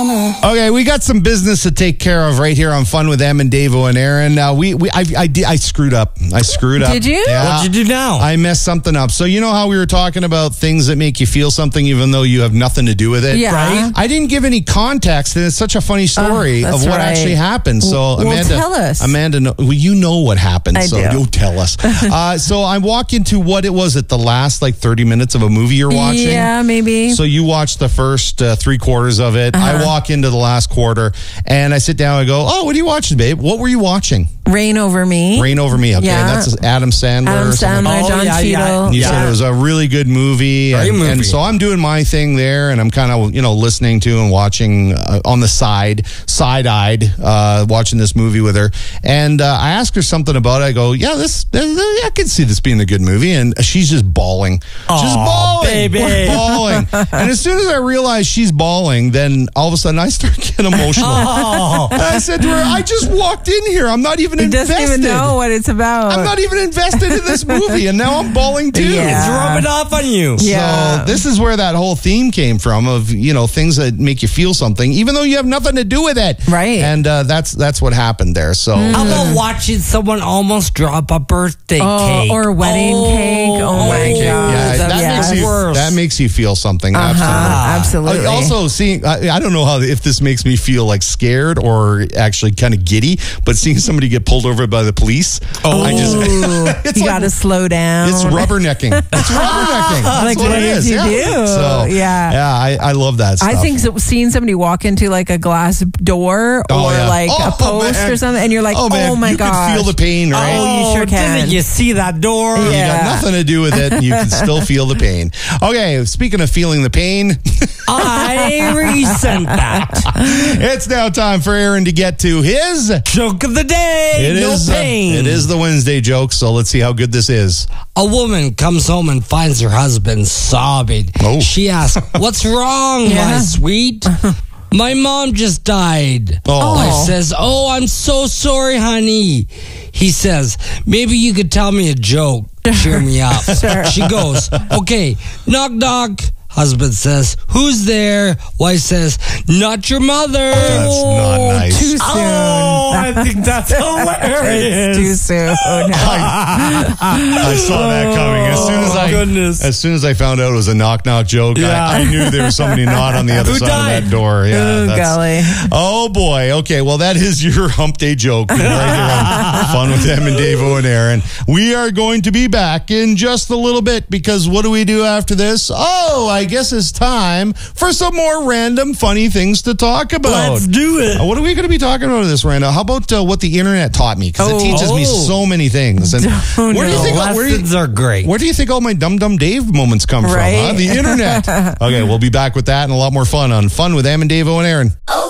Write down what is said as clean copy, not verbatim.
summer. Okay, we got some business to take care of right here on Fun with Em and Davo and Aaron. I screwed up. Did you? Yeah. What'd you do now? I messed something up. So you know how we were talking about things that make you feel something even though you have nothing to do with it? Yeah. Right? I didn't give any context, and it's such a funny story that's of what right. actually happened. So Well, Amanda, tell us. Amanda, well, you know what happened, I so do. you tell us. So I walk into what it was at the last 30 minutes of a movie you're watching. Yeah, maybe. So you watch the first 3/4 of it. I walk into the last quarter, and I sit down and go, "Oh, what are you watching, babe? What were you watching?" Rain Over Me. Rain Over Me. Okay, Yeah. that's Adam Sandler. Adam or something. Sandler, Oh, John yeah, Cheadle. You said it was a really good movie. Great movie. And so I'm doing my thing there, and I'm kind of, listening to and watching on the side-eyed, watching this movie with her. And I asked her something about it. I go, yeah, I can see this being a good movie. And she's just bawling. She's bawling. Baby. Bawling. And as soon as I realize she's bawling, then all of a sudden I start getting emotional. Oh. And I said to her, I just walked in here. I'm not even He invested. doesn't even know what it's about. I'm not even invested in this movie, and now I'm bawling too. Yeah. It's rubbing off on you. Yeah. So this is where that whole theme came from of, things that make you feel something, even though you have nothing to do with it. Right. And that's what happened there. So How about watching someone almost drop a birthday cake? Or a wedding cake. Oh my wedding cake. God. yeah, That's that makes you feel something. Absolutely. Also, seeing, I don't know if this makes me feel scared or actually kind of giddy, but seeing somebody get pulled over by the police, it's you got to slow down. It's rubbernecking. It's rubbernecking. That's Like, what what it did is. you yeah. do? So, Yeah. I love that stuff. I think seeing somebody walk into a glass door or a post man. or something, and you're like, oh man, my you gosh. can feel the pain, right? Oh, you sure can. Didn't you see that door? You Yeah. got nothing to do with it. You can still feel the pain. Okay, speaking of feeling the pain, I resent that. it's now time for Aaron to get to his Joke of the day. It is the Wednesday joke, so let's see how good this is. A woman comes home and finds her husband sobbing. Oh. She asks, "What's wrong, my sweet?" "My mom just died." Oh. Wife says, "Oh, I'm so sorry, honey." He says, "Maybe you could tell me a joke. Cheer me up." Sure. She goes, "Okay, knock, knock." Husband says, "Who's there?" Wife says, "Not your mother." That's not nice. Too soon. Oh, I think that's hilarious. It's too soon. I saw that coming. As soon as I found out it was a knock-knock joke, Yeah. I knew there was somebody not on the other Who side died? of that door. Yeah, Ooh, golly. Oh, boy. Okay, well, that is your hump day joke right here on Fun with Em and Davo and Aaron. We are going to be back in just a little bit because what do we do after this? Oh, I guess it's time for some more random funny things to talk about. Let's do it. What are we going to be talking about this, Randall? How about what the internet taught me? Because it teaches me so many things. And where do you think? Lessons are great. Where do you think all my Dum Dum Dave moments come from? Right? Huh? The internet. Okay, we'll be back with that and a lot more fun on Fun with Em and Davo and Aaron. Oh,